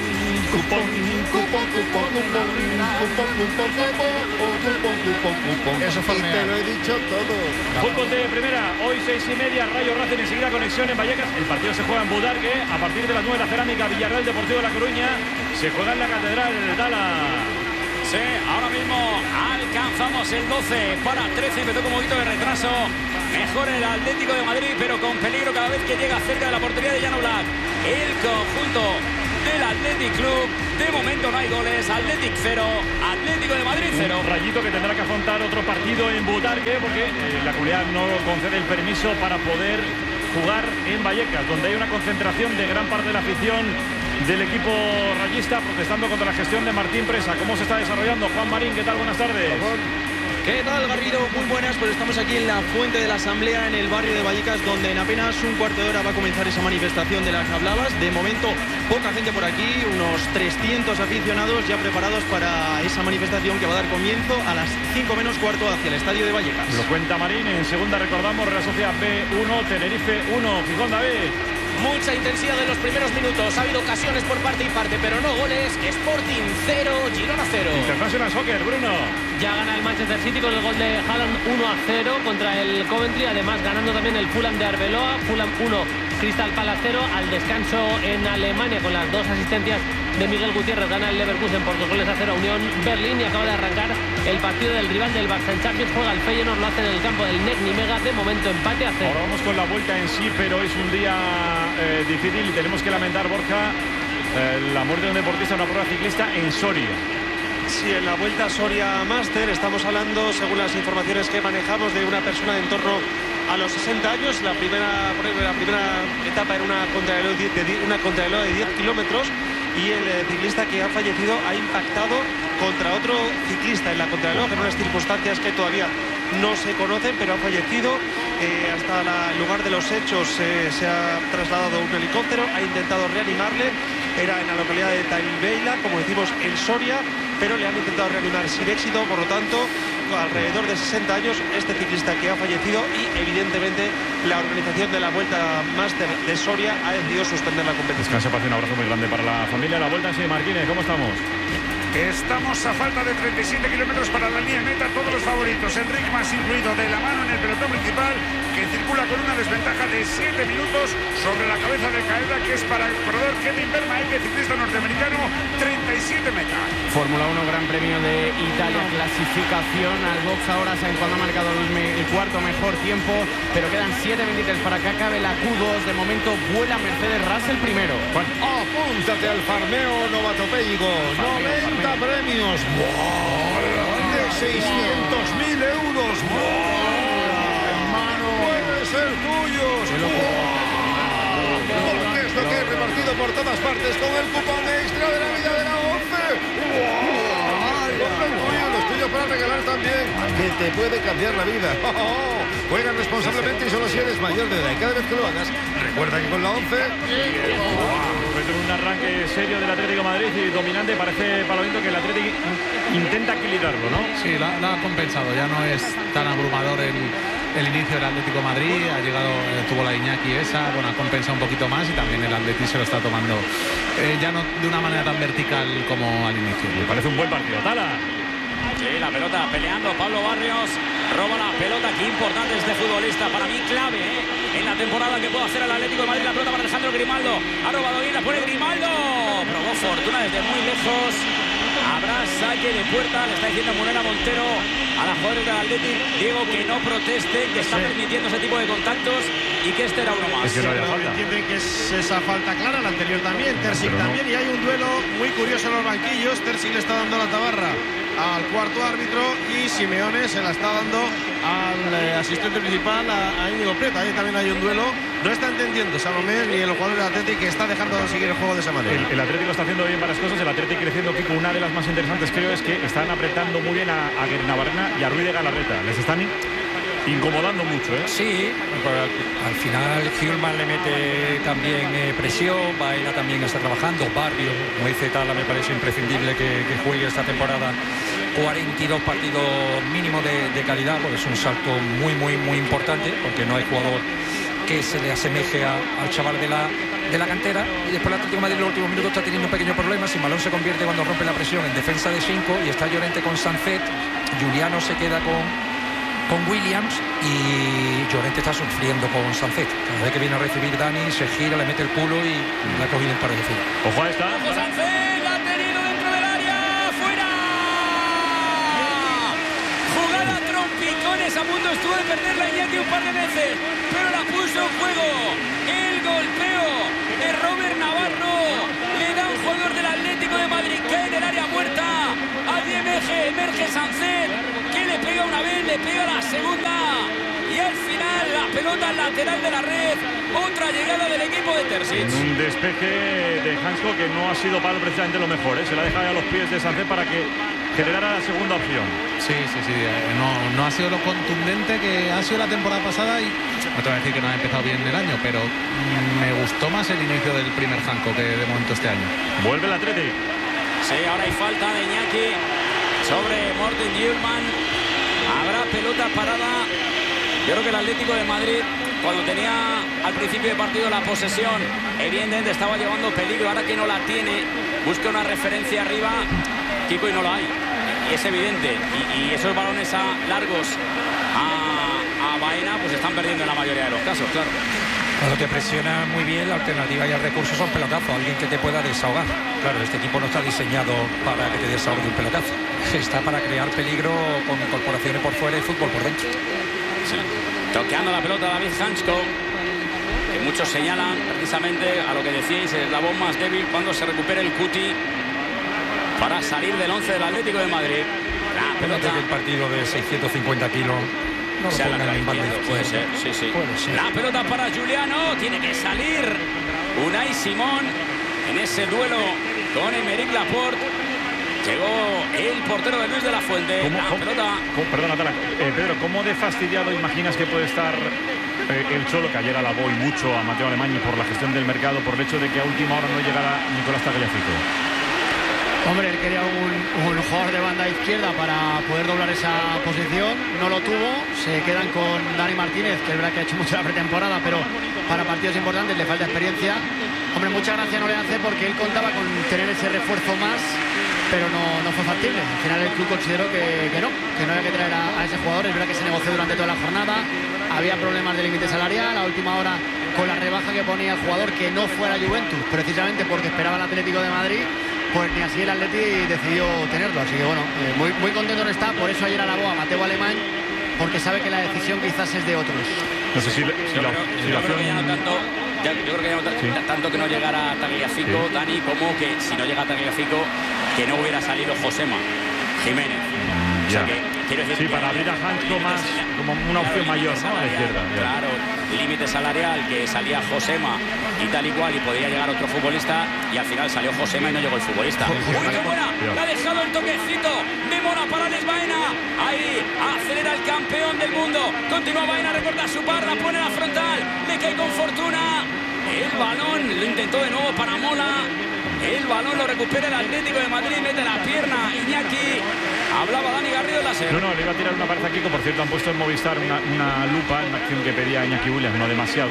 D: Eso fue. Y te lo he dicho todo.
C: Fútbol de primera, hoy 6:30, Rayo Racing, enseguida conexión en Vallecas. El partido se juega en Budarque. A partir de las 9 la Cerámica, Villarreal Deportivo de La Coruña. Se juega en la Catedral Dala.
F: Sí, ahora mismo alcanzamos el 12 para 13, empezó con un poquito de retraso. Mejor el Atlético de Madrid, pero con peligro cada vez que llega cerca de la portería de Jan Oblak. El conjunto del Athletic Club, de momento no hay goles. Athletic 0, Atlético de Madrid 0.
C: Un Rayito que tendrá que afrontar otro partido en Butarque porque la comunidad no concede el permiso para poder jugar en Vallecas, donde hay una concentración de gran parte de la afición del equipo rayista protestando contra la gestión de Martín Presa. ¿Cómo se está desarrollando? Juan Marín, ¿qué tal? Buenas tardes.
U: ¿Qué tal, Garrido? Muy buenas, pues estamos aquí en la Fuente de la Asamblea, en el barrio de Vallecas, donde en apenas un cuarto de hora va a comenzar esa manifestación de la que hablabas. De momento, poca gente por aquí, unos 300 aficionados ya preparados para esa manifestación que va a dar comienzo a las 5 menos cuarto hacia el estadio de Vallecas.
C: Lo cuenta Marín. En segunda recordamos Real Sociedad B1, Tenerife 1, Gijón David.
G: Mucha intensidad en los primeros minutos. Ha habido ocasiones por parte y parte, pero no goles. Sporting 0, Girona 0.
C: International Soccer, Bruno.
J: Ya gana el Manchester City con el gol de Haaland 1-0 contra el Coventry. Además, ganando también el Fulham de Arbeloa. Fulham 1, Crystal Palace 0. Al descanso en Alemania con las dos asistencias de Miguel Gutiérrez. Gana el Leverkusen por 2-0 a Unión Berlín. Y acaba de arrancar el partido del rival del Barça en Champions. Juega el Feyenoord, lo hace en el campo del Nek Nimega. De momento empate a 0.
C: Ahora vamos con la vuelta en sí, pero es un día difícil y tenemos que lamentar, Borja, la muerte de un deportista en una prueba ciclista en Soria.
V: Sí, en la Vuelta a Soria Master estamos hablando, según las informaciones que manejamos, de una persona de en torno a los 60 años. La primera etapa era una contrarreloj de 10 kilómetros y el ciclista que ha fallecido ha impactado contra otro ciclista en la contrarreloj en unas circunstancias que todavía no se conocen, pero ha fallecido. Hasta el lugar de los hechos se ha trasladado un helicóptero, ha intentado reanimarle. Era en la localidad de Taibeila, como decimos, en Soria, pero le han intentado reanimar sin éxito. Por lo tanto, alrededor de 60 años este ciclista que ha fallecido, y evidentemente la organización de la Vuelta Máster de Soria ha decidido suspender la competición.
C: Descansa, un abrazo muy grande para la familia. La Vuelta en sí, Martínez, ¿cómo estamos?
K: Estamos a falta de 37 kilómetros para la línea meta. Todos los favoritos, Enric Mas incluido, de la mano en el pelotón principal, que circula con una desventaja de 7 minutos sobre la cabeza de Caeda, que es para el corredor Kevin Vermaeke, ciclista norteamericano, 37 meta.
L: Fórmula 1, Gran Premio de Italia, clasificación al box ahora. Saben cuándo ha marcado el cuarto mejor tiempo, pero quedan 7:23 para que acabe la Q2. De momento vuela Mercedes Russell primero.
D: Apúntate al farmeo novatopéico. 90 premios. ¡Wow! De 600.000 euros. ¡Wow! Puede ser tuyo. Porque es lo que he repartido por todas partes con el cupón extra de la vida de la 11. Los tuyos para regalar también, que te puede cambiar la vida. Juega responsablemente y solo si eres mayor de edad. Y cada vez que lo hagas, recuerda que con la 11...
C: Un arranque serio del Atlético de Madrid y dominante. Parece, Palovito, que el Atlético intenta equilibrarlo, ¿no?
S: Sí, la ha compensado. Ya no es tan abrumador el inicio del Atlético de Madrid. Ha llegado, tuvo la Iñaki esa, bueno, ha compensado un poquito más, y también el Atlético se lo está tomando ya no de una manera tan vertical como al inicio.
C: Me parece un buen partido. Tala.
F: Sí, la pelota peleando Pablo Barrios, roba la pelota. Qué importante este futbolista, para mí clave en la temporada que puede hacer el Atlético de Madrid. La pelota para Alejandro Grimaldo, ha robado bien, la pone Grimaldo, probó fortuna desde muy lejos, Habrá saque de puerta, le está diciendo Morena Montero a las jugadores del Athletic, Diego, que no protesten, que está permitiendo ese tipo de contactos y que este era uno más.
T: Es que no entienden que es esa falta clara, la anterior también, Terzic también, y hay un duelo muy curioso en los banquillos. Terzic le está dando la tabarra al cuarto árbitro y Simeone se la está dando al asistente principal, a Íñigo Prieto. Ahí también hay un duelo. No está entendiendo Salomés ni el jugador del Athletic, que está dejando de seguir el juego de esa manera.
C: El Atlético está haciendo bien varias cosas. El Atlético creciendo, Kiko. Una de las más interesantes, creo, es que están apretando muy bien a Guernabarrena y a Ruiz de Galarreta. Les están incomodando mucho, ¿eh?
E: Sí, al final Hjulman le mete también presión, Baena también está trabajando, Barrio, como dice Tala, me parece imprescindible que juegue esta temporada 42 partidos mínimo de calidad, porque es un salto muy importante, porque no hay jugador que se le asemeje al chaval de la cantera. Y después el Atlético de Madrid en los últimos minutos está teniendo un pequeño problema. Simbalón se convierte, cuando rompe la presión, en defensa de 5 y está Llorente con Sancet. Juliano se queda con Williams y Llorente está sufriendo con Sancet. Cada vez que viene a recibir Dani, se gira, le mete el culo y la ha cogido en par de fila.
C: Ojo a esta.
F: Ojo Sancet, la ha tenido dentro del área, fuera. Jugada trompicones, a punto estuvo de perderla Iñaki un par de veces, pero la puso en juego. El golpeo de Robert Navarro le da un jugador del Atlético de Madrid, cae en el área muerta. Allí emerge Sancet, que le pega una vez, le pega la segunda y al final la pelota lateral de la red. Otra llegada del equipo de Terzic.
C: En un despeje de Hansko que no ha sido para precisamente lo mejor, ¿eh? Se la ha dejado a los pies de Sancet para que generara la segunda opción.
S: Sí. No ha sido lo contundente que ha sido la temporada pasada, y no te voy a decir que no ha empezado bien el año, pero me gustó más el inicio del primer Hansko que de momento este año.
C: Vuelve el Atlético.
F: Sí, ahora hay falta de Iñaki sobre Morten Hjulman. Habrá pelota parada. Yo creo que el Atlético de Madrid, cuando tenía al principio de partido la posesión, evidentemente estaba llevando peligro. Ahora que no la tiene, busca una referencia arriba, Kiko, y no la hay. Y es evidente. Y esos balones largos a Baena, pues están perdiendo en la mayoría de los casos, claro.
E: Cuando te presiona muy bien, la alternativa y el recurso son pelotazos, alguien que te pueda desahogar. Claro, este equipo no está diseñado para que te desahogue un pelotazo. Está para crear peligro con incorporaciones por fuera y fútbol por dentro.
F: Sí. Toqueando la pelota David Hansko, que muchos señalan precisamente a lo que decíais, el eslabón más débil cuando se recupere el Cuti para salir del 11 del Atlético de Madrid. La pelota
E: que el partido de 650 kilos no
F: se haga en banda izquierda. Puede ser, sí.
E: Puede ser.
F: La pelota para Juliano, tiene que salir Unai Simón en ese duelo con Aymeric Laporte. Llegó el portero de Luis de la Fuente.
C: Perdona, Pedro, ¿cómo de fastidiado imaginas que puede estar el Cholo, que ayer alabó y mucho a Mateo Alemany por la gestión del mercado, por el hecho de que a última hora no llegara Nicolás Tagliafico?
U: Hombre, él quería un jugador de banda izquierda para poder doblar esa posición, no lo tuvo, se quedan con Dani Martínez, que es verdad que ha hecho mucho la pretemporada, pero para partidos importantes le falta experiencia. Hombre, mucha gracia no le hace porque él contaba con tener ese refuerzo más, pero no fue factible. Al final el club consideró que no había que traer a ese jugador. Es verdad que se negoció durante toda la jornada, había problemas de límite salarial, a última hora con la rebaja que ponía el jugador, que no fuera Juventus, precisamente porque esperaba el Atlético de Madrid, pues ni así el Atleti decidió tenerlo. Así que bueno, muy contento no está, por eso ayer alabó a Mateo Alemany, porque sabe que la decisión quizás es de otros.
C: No sé si la
F: opción... Yo creo que ya no tanto que no llegara Tagliafico, Dani, como que si no llega Tagliafico, que no hubiera salido Josema Jiménez. O sea que, quiero decir,
C: para abrir a Hansko más como una opción mayor, ¿no? A la izquierda.
F: Claro, límite salarial, que salía Josema y tal y cual, y podía llegar otro futbolista, y al final salió Josema y no llegó el futbolista. ¡Uy, qué buena! Le ha dejado el toquecito de Mora para Alex Baena. Ahí acelera el campeón del mundo. Continúa Baena, recorta su barra, pone la frontal, le cae con fortuna. El balón lo intentó de nuevo para Mola. El balón lo recupera el Atlético de Madrid, mete la pierna Iñaki. Hablaba Dani Garrido en la SER.
C: No, le iba a tirar una pared aquí, que por cierto han puesto en Movistar una lupa, una acción que pedía Iñaki Williams, no demasiado,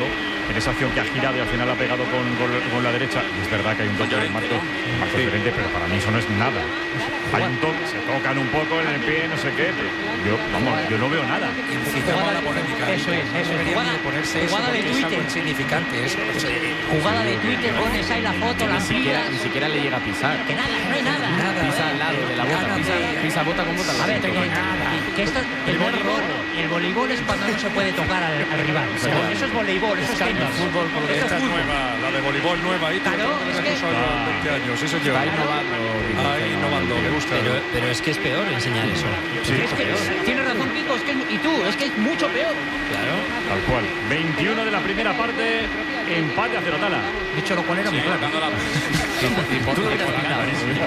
C: en esa acción que ha girado y al final ha pegado con la derecha. Y es verdad que hay un toque de Marcos diferente, pero para mí eso no es nada. Hay un toque, se tocan un poco en el pie, no sé qué. Yo no veo nada.
E: Incitamos a la polémica.
M: Eso es.
E: Jugada
M: de Twitter.
E: Es algo insignificante.
M: Jugada de Twitter, pones ahí la foto, la amplías.
A: Ni siquiera le llega a pisar.
M: Que nada, no hay nada.
A: Pisa al lado de la bota. Pisa bota con bota.
M: A ver, que esto, el voleibol es cuando no se puede tocar al rival. Eso es voleibol, eso es tenis.
E: Fútbol, por lo que esta es nueva, la de voleibol nueva. Ahí
M: claro, es que...
E: 20 años, sí señor.
A: Está
E: innovando, me gusta.
O: Pero es que es peor enseñar eso.
M: Sí, es que tiene razón, Kiko, y tú, es que es mucho peor.
O: Claro.
C: Tal cual. 21 de la primera parte, empate a 0 Tala.
M: Dicho lo cual era muy claro.
C: Tú lo hubieras quitado.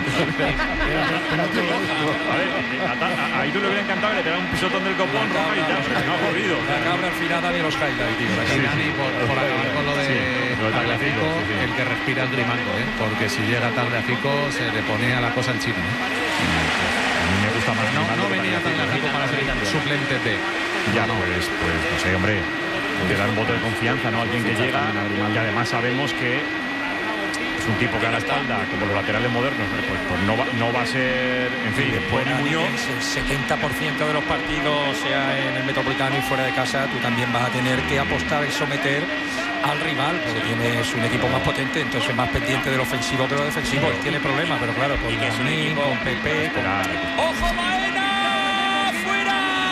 C: A ver, ahí tú le hubiera encantado que le pegara un pisotón del copón roja y ya, pero no ha ocurrido.
E: La cabra al final da bien los highlights, tío.
S: Y Dani, por acabar con lo de Tagliafico, el que respira es Grimaldo, porque si llega Tagliafico se le pone a la cosa el chino.
C: A mí me gusta más.
S: No venía Tagliafico para ser suplente de.
C: Ya no, pues no sé, hombre, de dar un voto de confianza, ¿no? Alguien que llega, y además sabemos que es un tipo que a la espalda, como los laterales modernos, pues no va a ser, en fin,
E: después Muñoz. El 70% de los partidos, sea en el Metropolitano y fuera de casa, tú también vas a tener que apostar y someter al rival, porque tienes un equipo más potente, entonces más pendiente del ofensivo que lo defensivo. Él tiene problemas, pero claro, con Yasmín, con Pepe, con...
F: ¡Ojo, Baena! ¡Fuera!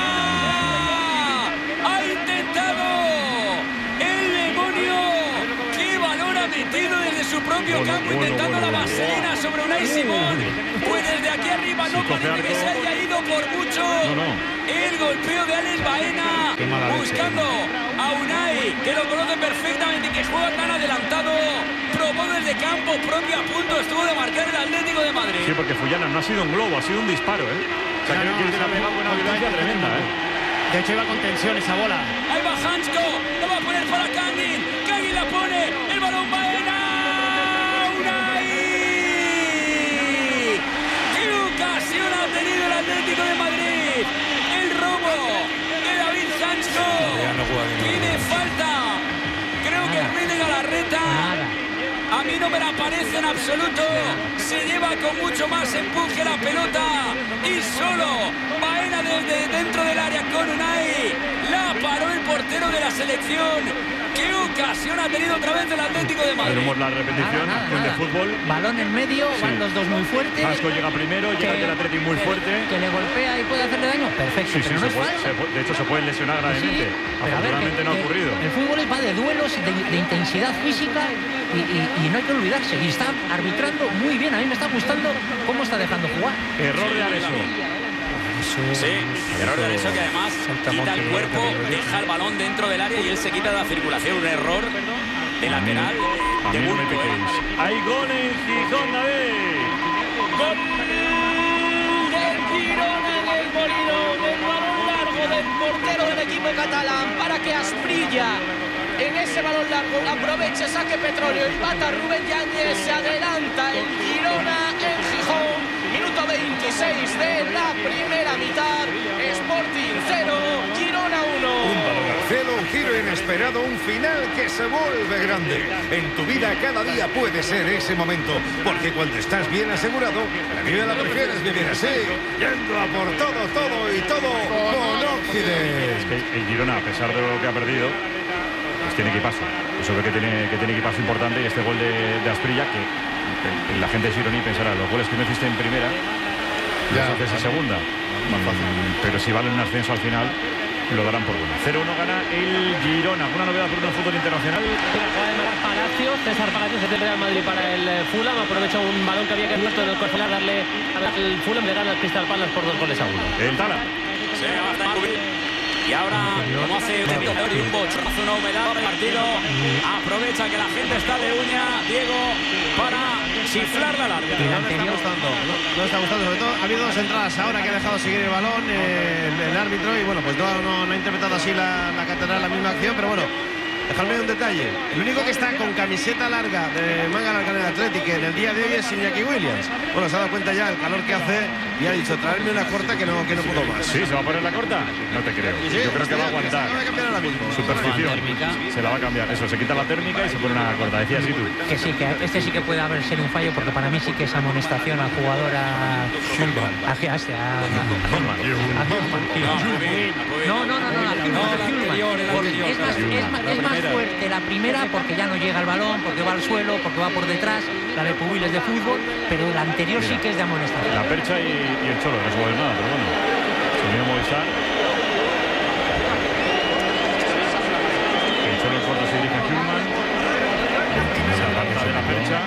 F: ¡Ha intentado el demonio! ¡Qué balón ha metido desde su propio campo intentando la vaselina sobre Unai Simón! Pues desde aquí arriba no parece que se haya ido por mucho. El golpeo de Alex Baena buscando a Unai, que lo conoce perfectamente, que juega tan adelantado. Probó desde campo propio, a punto estuvo de marcar el Atlético de Madrid.
C: Sí, porque Fullana no ha sido un globo, ha sido un disparo, ¿eh? O sea, creo que le ha pegado una violencia tremenda, ¿eh?
L: De hecho iba con tensión esa bola.
F: Ahí va Hansko, lo va a poner para Kangin. Kangin la pone, el balón Baena. Unai. ¡Qué ocasión ha tenido el Atlético de Madrid! El robo de David Hansko. Tiene falta. Creo que Ruiz Galarreta. A mí no me la parece en absoluto. Se lleva con mucho más empuje la pelota. Y solo Baena desde dentro del área con Unai. La paró el portero de la selección. ¡Qué ocasión ha tenido otra vez el Atlético de Madrid!
C: Tenemos la repetición, acción de fútbol.
M: Balón en medio, van los dos muy fuertes.
C: Vasco llega primero, llega el Atlético muy fuerte.
M: Que le golpea y puede hacerle daño. Perfecto,
C: sí,
M: pero no es falso.
C: De hecho, se pueden lesionar gravemente. Afortunadamente no ha ocurrido.
M: El fútbol va de duelos, de intensidad física y no hay que olvidarse. Y está arbitrando muy bien. A mí me está gustando cómo está dejando jugar.
C: Error de Areso.
F: Sí, error de Areso, que además quita el cuerpo, deja el balón dentro del área y él se quita de la circulación. Un error de lateral de Burke.
C: Hay gol en Gijón, David.
F: Gol del Girona en el Molino, del balón largo del portero del equipo catalán para que Asprilla en ese balón largo aproveche, saque Petróleo y bata Rubén Yáñez. Se adelanta el Girona en Gijón. Minuto 26 de la primera mitad. Sporting 0, Girona 1.
D: Un balón al cielo, un giro inesperado, un final que se vuelve grande. En tu vida cada día puede ser ese momento, porque cuando estás bien asegurado, la vida la prefieres vivir así, yendo a por todo y todo con Occident.
C: Es que el Girona, a pesar de lo que ha perdido, pues tiene equipazo. Eso es lo que tiene equipazo importante, y este gol de Asprilla, que la gente de Girona pensará, los goles que no hiciste en primera los haces en segunda. Pero si valen un ascenso al final, lo darán por bueno. 0-1 gana el Girona. ¿Alguna novedad por el fútbol internacional?
J: Acaba de marcar Palacio, César Palacios es el Real Madrid para el Fulham. Aprovecha un balón que había que muerto en el Corcelar, darle al Fulham, le gana al Crystal Palace por 2-1.
C: El Tala.
F: Sí, y ahora, como hace un bochornazo, una humedad del partido, aprovecha que la gente está de uña, Diego, para chiflar la larga.
T: No está gustando, sobre todo ha habido dos entradas ahora que ha dejado seguir el balón el árbitro, y bueno, pues no ha interpretado así la catedral la misma acción, pero bueno, Dejadme un detalle. El único que está con camiseta larga, de manga larga en el Athletic en el día de hoy es Iñaki Williams. Bueno, se ha dado cuenta ya el calor que hace y ha dicho, traerme una corta que no puedo más.
C: ¿Sí? ¿Se va a poner la corta? No te creo.
T: Sí,
C: yo creo que va a aguantar.
T: Se la va a cambiar ahora mismo.
C: Superstición. Se la va a cambiar. Eso, se quita la térmica y se pone una corta. Decías tú.
M: Que sí, que este sí que puede haber ser un fallo, porque para mí sí que es amonestación al jugador es más fuerte la primera porque ya no llega al balón, porque va al suelo, porque va por detrás, la de Pubil es de fútbol, pero la anterior sí que es de amonestación.
C: La Percha y el Cholo, no se mueve nada, pero bueno. Se viene a Movistar. El Cholo en corto se dirige a Hjulmand. Se aparta de la Percha.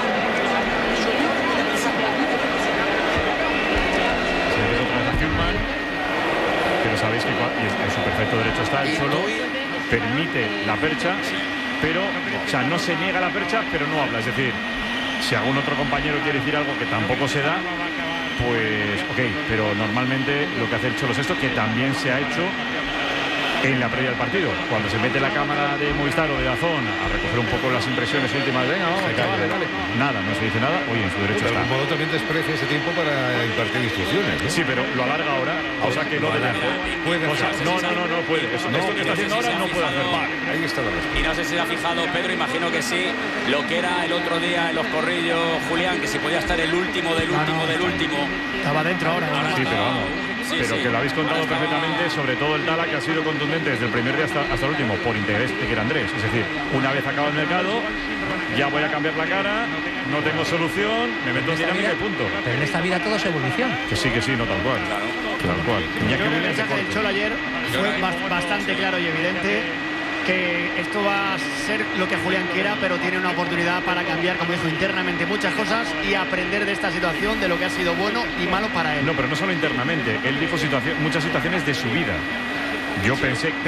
C: Se dirige otra vez a Hjulmand. Pero sabéis que en su perfecto derecho está el Cholo. Permite la Percha, pero no se niega la Percha, pero no habla. Es decir, si algún otro compañero quiere decir algo que tampoco se da, pues ok, pero normalmente lo que hace el Cholo es esto, que también se ha hecho en la previa del partido, cuando se mete la cámara de Movistar o de Dazón a recoger un poco las impresiones últimas, venga, vamos, vale. Nada, no se dice nada, oye, en su derecho está.
D: De algún modo también desprecia ese tiempo para impartir instrucciones, ¿no?
C: Sí, pero lo alarga ahora, cosa que no debe hacer. No puede. Esto que está haciendo ahora no puede hacer. Vale,
D: ahí está la respuesta.
F: Y no sé si se ha fijado Pedro, imagino que sí, lo que era el otro día en los corrillos, Julián, que si podía estar el último del último.
R: Estaba dentro ahora.
C: Sí, pero vamos. Pero que lo habéis contado perfectamente, sobre todo el Tala, que ha sido contundente desde el primer día hasta el último, por interés de que era Andrés. Es decir, una vez acaba el mercado, ya voy a cambiar la cara, no tengo solución, me meto en dinámica y punto.
M: Pero en esta vida todo es evolución.
C: Que sí, no, tal cual. Tal cual.
R: El mensaje del Cholo ayer fue bastante claro y evidente, que esto va a ser lo que Julián quiera, pero tiene una oportunidad para cambiar, como dijo, internamente muchas cosas y aprender de esta situación, de lo que ha sido bueno y malo para él.
C: No, pero no solo internamente, él dijo muchas situaciones de su vida. Yo pensé